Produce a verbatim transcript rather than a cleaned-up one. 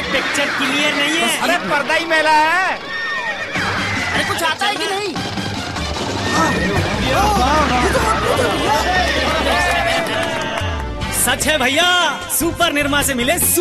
Picture clear नहीं है। अरे पर्दा ही मेला है। अरे कुछ आता है कि नहीं? सच है भैया, सुपर निर्मा से मिले।